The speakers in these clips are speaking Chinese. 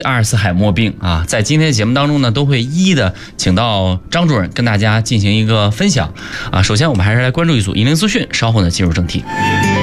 阿尔茨海默病啊，在今天的节目当中呢，都会一一的请到张主任跟大家进行一个分享啊。首先，我们还是来关注一组银铃资讯，稍后呢进入正题。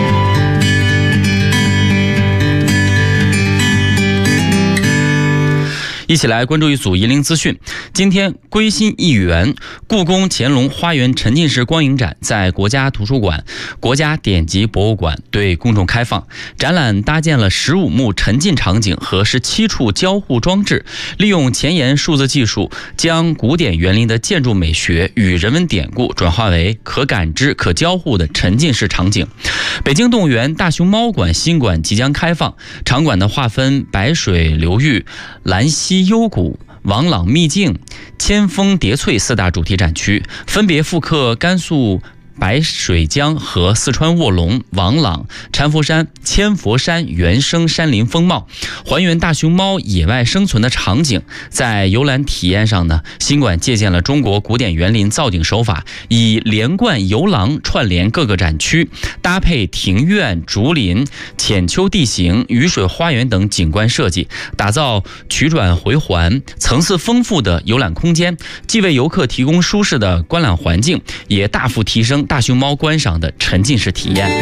一起来关注一组银铃资讯。今天归心一园故宫乾隆花园沉浸式光影展在国家图书馆、国家典籍博物馆对公众开放。展览搭建了15幕沉浸场景和17处交互装置，利用前沿数字技术，将古典园林的建筑美学与人文典故转化为可感知、可交互的沉浸式场景。北京动物园大熊猫馆新馆即将开放，场馆的划分白水流域、兰溪幽谷、王朗秘境、千峰叠翠4大主题展区，分别复刻甘肃白水江和四川卧龙、王朗、禅佛山、千佛山原生山林风貌，还原大熊猫野外生存的场景。在游览体验上呢，新馆借鉴了中国古典园林造景手法，以连贯游廊串联各个展区，搭配庭院、竹林、浅丘地形、雨水花园等景观设计，打造曲转回环、层次丰富的游览空间，既为游客提供舒适的观览环境，也大幅提升大熊猫观赏的沉浸式体验。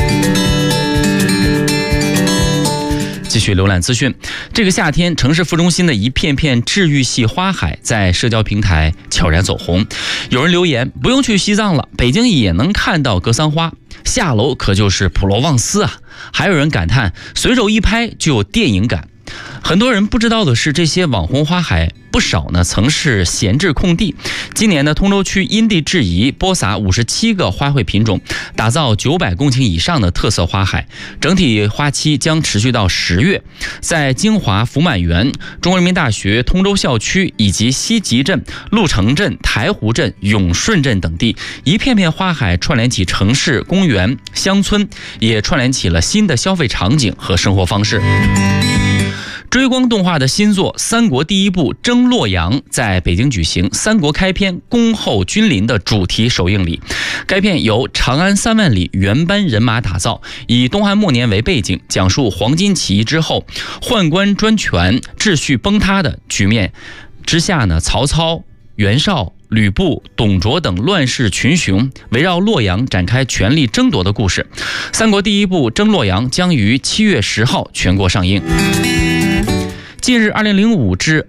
继续浏览资讯，这个夏天，城市副中心的一片片治愈系花海在社交平台悄然走红。有人留言，不用去西藏了，北京也能看到格桑花，下楼可就是普罗旺斯啊。还有人感叹，随手一拍就有电影感。很多人不知道的是，这些网红花海不少呢曾是闲置空地。今年的通州区因地制宜，播撒57个花卉品种，打造900公顷以上的特色花海，整体花期将持续到10月。在金华福满园、中国人民大学通州校区以及西集镇、鹿城镇、台湖镇、永顺镇等地，一片片花海串联起城市、公园、乡村，也串联起了新的消费场景和生活方式。追光动画的新作《三国第一部征洛阳》在北京举行三国开篇恭候君临的主题首映礼。该片由长安3万里原班人马打造，以东汉末年为背景，讲述黄巾起义之后宦官专权、秩序崩塌的局面之下呢，曹操、袁绍、吕布、董卓等乱世群雄围绕洛阳展开权力争夺的故事。三国第一部征洛阳将于7月10号全国上映。近日，2025至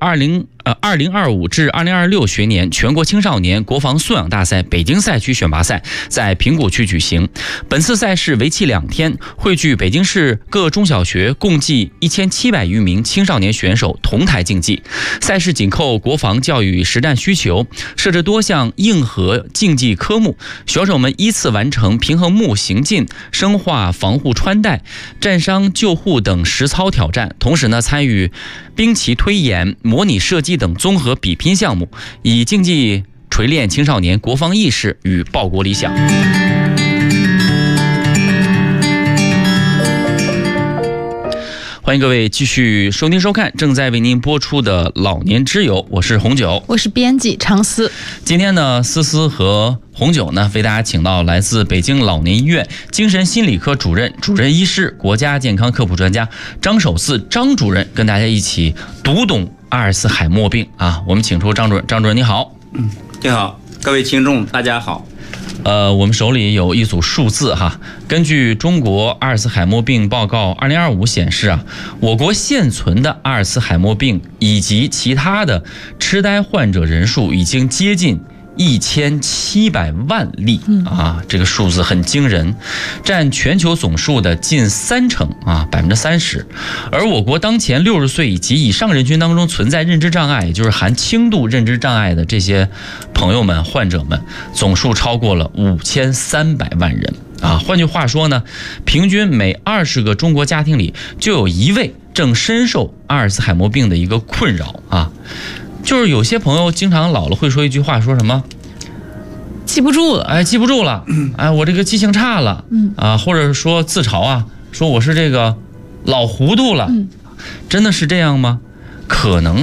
2026学年全国青少年国防素养大赛北京赛区选拔赛在平谷区举行。本次赛事为期2天，汇聚北京市各中小学共计1700余名青少年选手同台竞技。赛事紧扣国防教育实战需求，设置多项硬核竞技科目，选手们依次完成平衡木行进、生化防护穿戴、战伤救护等实操挑战，同时呢参与兵棋推演、模拟射击等综合比拼项目，以竞技锤炼青少年国防意识与报国理想。欢迎各位继续收听收看正在为您播出的老年之友，我是红九， 我是编辑常思。 今天呢，思思和红九呢为大家请到来自北京老年医院精神心理科主任医师、国家健康科普专家张守四张主任，跟大家一起读懂阿尔茨海默病啊。我们请出张主任，张主任你好。 你好，各位听众大家好。 我们手里有一组数字哈，根据中国阿尔茨海默病报告2025显示啊，我国现存的阿尔茨海默病以及其他的痴呆患者人数已经接近1700万例啊，这个数字很惊人，占全球总数的近30%啊，30%。而我国当前60岁以及以上人群当中存在认知障碍，也就是含轻度认知障碍的这些朋友们、患者们，总数超过了5300万人啊。换句话说呢，平均每20个中国家庭里就有1位正深受阿尔茨海默病的一个困扰啊。就是有些朋友经常老了会说一句话，说什么记不住了， 记不住了，我这个记性差了，或者说自嘲啊，说我是这个老糊涂了，真的是这样吗？可能